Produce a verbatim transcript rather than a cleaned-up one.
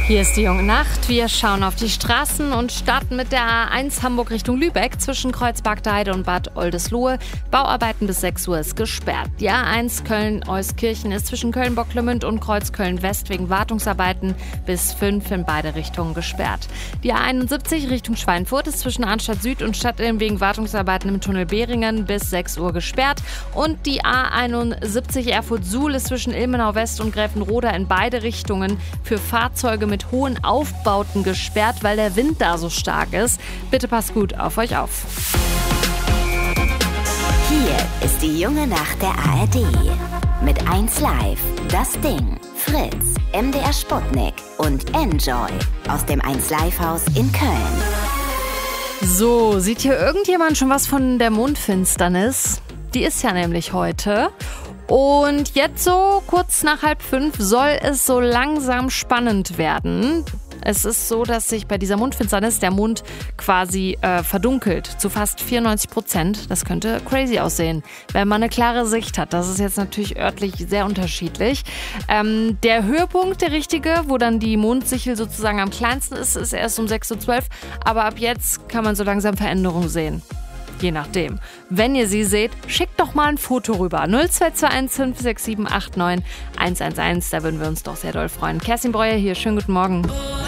Hier ist die junge Nacht. Wir schauen auf die Straßen und starten mit der A eins Hamburg Richtung Lübeck zwischen Kreuzberg-Heide und Bad Oldesloe. Bauarbeiten bis sechs Uhr ist gesperrt. Die A eins Köln-Euskirchen ist zwischen Köln-Bocklemünd und Kreuz-Köln-West wegen Wartungsarbeiten bis fünf in beide Richtungen gesperrt. Die A einundsiebzig Richtung Schweinfurt ist zwischen Arnstadt Süd und Stadtilm wegen Wartungsarbeiten im Tunnel Beringen bis sechs Uhr gesperrt. Und die A einundsiebzig Erfurt-Suhl ist zwischen Ilmenau West und Gräfenroda in beide Richtungen für Fahrzeuge mit hohen Aufbauten gesperrt, weil der Wind da so stark ist. Bitte passt gut auf euch auf. Hier ist die junge Nacht der A R D. Mit eins Live, Das Ding, Fritz, M D R Sputnik und Enjoy aus dem eins Live Haus in Köln. So, sieht hier irgendjemand schon was von der Mondfinsternis? Die ist ja nämlich heute. Und jetzt so kurz nach halb fünf soll es so langsam spannend werden. Es ist so, dass sich bei dieser Mondfinsternis der Mond quasi äh, verdunkelt zu fast vierundneunzig Prozent. Das könnte crazy aussehen, wenn man eine klare Sicht hat. Das ist jetzt natürlich örtlich sehr unterschiedlich. Ähm, der Höhepunkt, der richtige, wo dann die Mondsichel sozusagen am kleinsten ist, ist erst um sechs Uhr zwölf. Aber ab jetzt kann man so langsam Veränderungen sehen. Je nachdem. Wenn ihr sie seht, schickt doch mal ein Foto rüber. null zwei zwei eins fünf sechs sieben acht neun eins eins eins. Da würden wir uns doch sehr doll freuen. Kerstin Breuer hier. Schönen guten Morgen.